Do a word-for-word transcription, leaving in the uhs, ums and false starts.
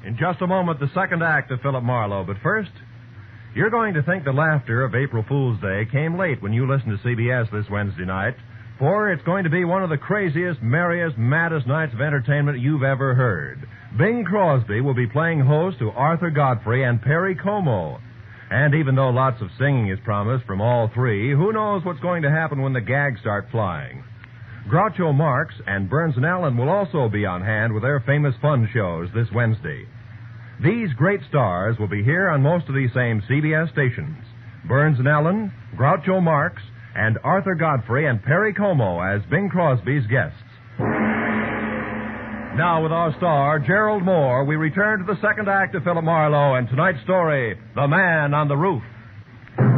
In just a moment, the second act of Philip Marlowe. But first, you're going to think the laughter of April Fool's Day came late when you listen to C B S this Wednesday night, for it's going to be one of the craziest, merriest, maddest nights of entertainment you've ever heard. Bing Crosby will be playing host to Arthur Godfrey and Perry Como. And even though lots of singing is promised from all three, who knows what's going to happen when the gags start flying? Groucho Marx and Burns and Allen will also be on hand with their famous fun shows this Wednesday. These great stars will be here on most of these same C B S stations. Burns and Allen, Groucho Marx, and Arthur Godfrey and Perry Como as Bing Crosby's guests. Now, with our star, Gerald Moore, we return to the second act of Philip Marlowe and tonight's story, The Man on the Roof.